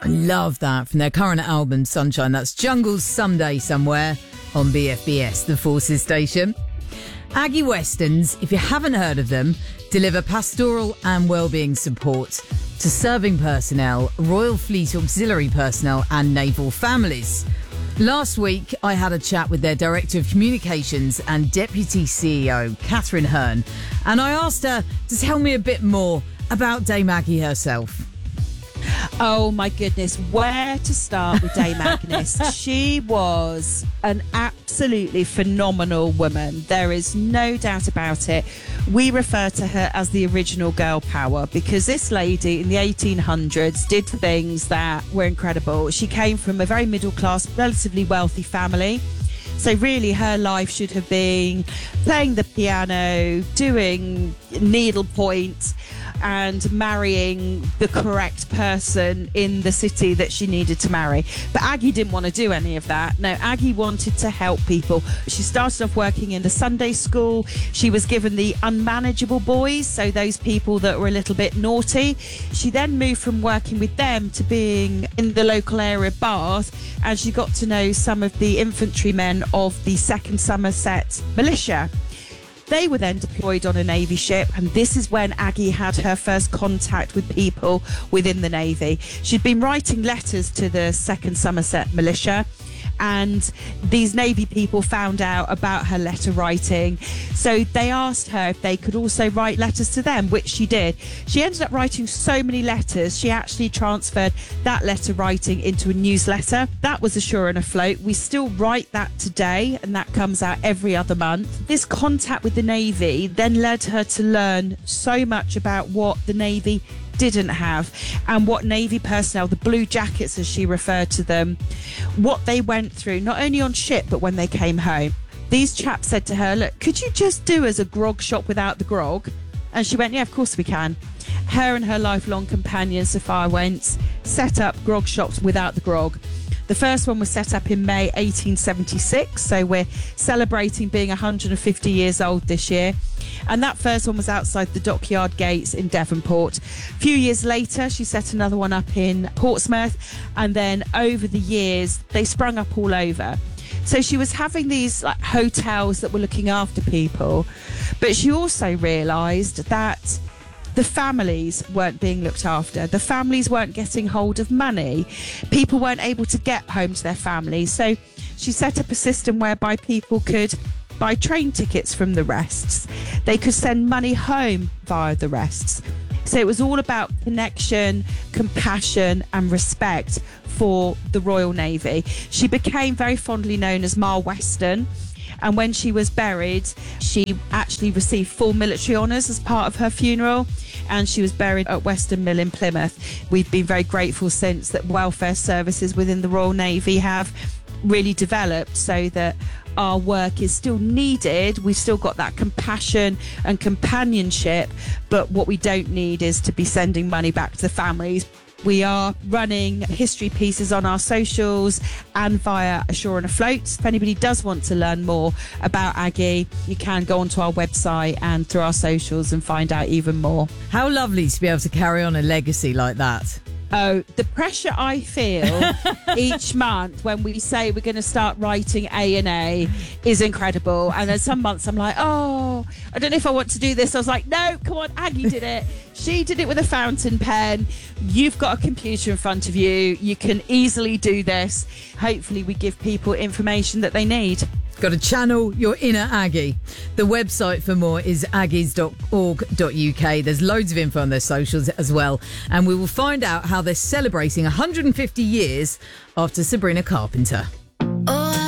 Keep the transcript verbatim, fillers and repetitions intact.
Love that from their current album, Sunshine. That's Jungle's Someday Somewhere on B F B S, the Forces station. Aggie Westerns, if you haven't heard of them, deliver pastoral and wellbeing support to serving personnel, Royal Fleet Auxiliary personnel and naval families. Last week, I had a chat with their Director of Communications and Deputy C E O, Catherine Hearn, and I asked her to tell me a bit more about Dame Aggie herself. Oh my goodness, where to start with Dame Agnes? She was an absolutely phenomenal woman. There is no doubt about it. We refer to her as the original girl power because this lady in the eighteen hundreds did things that were incredible. She came from a very middle class, relatively wealthy family. So really her life should have been playing the piano, doing needlepoint and marrying the correct person in the city that she needed to marry. But Aggie didn't want to do any of that. No, Aggie wanted to help people. She started off working in the Sunday school. She was given the unmanageable boys, so those people that were a little bit naughty. She then moved from working with them to being in the local area of Bath, and she got to know some of the infantrymen of the second Somerset Militia. They were then deployed on a Navy ship, and this is when Aggie had her first contact with people within the Navy. She'd been writing letters to the second Somerset Militia, and these Navy people found out about her letter writing. So they asked her if they could also write letters to them, which she did. She ended up writing so many letters, she actually transferred that letter writing into a newsletter. That was Ashore and Afloat. We still write that today, and that comes out every other month. This contact with the Navy then led her to learn so much about what the Navy didn't have and what Navy personnel, the blue jackets as she referred to them, what they went through, not only on ship but when they came home. These chaps said to her, look, could you just do as a grog shop without the grog? And she went, yeah, of course we can. Her and her lifelong companion Sophia Wentz set up grog shops without the grog. The first one was set up in May eighteen seventy-six, so we're celebrating being one hundred fifty years old this year. And that first one was outside the Dockyard Gates in Devonport. A few years later, she set another one up in Portsmouth, and then over the years, they sprung up all over. So she was having these like hotels that were looking after people, but she also realised that the families weren't being looked after. The families weren't getting hold of money. People weren't able to get home to their families. So she set up a system whereby people could buy train tickets from the rests. They could send money home via the rests. So it was all about connection, compassion and respect for the Royal Navy. She became very fondly known as Ma Weston. And when she was buried, she actually received full military honours as part of her funeral, and she was buried at Weston Mill in Plymouth. We've been very grateful since that welfare services within the Royal Navy have really developed so that our work is still needed. We've still got that compassion and companionship, but what we don't need is to be sending money back to the families. We are running history pieces on our socials and via Ashore and Afloat. If anybody does want to learn more about Aggie, you can go onto our website and through our socials and find out even more. How lovely to be able to carry on a legacy like that. Oh, the pressure I feel each month when we say we're going to start writing A and A is incredible. And then some months I'm like, oh, I don't know if I want to do this. I was like, no, come on, Aggie did it. She did it with a fountain pen. You've got a computer in front of you. You can easily do this. Hopefully we give people information that they need. Got to channel your inner Aggie. The website for more is aggies dot org dot U K. There's loads of info on their socials as well. And we will find out how they're celebrating one hundred fifty years after Sabrina Carpenter.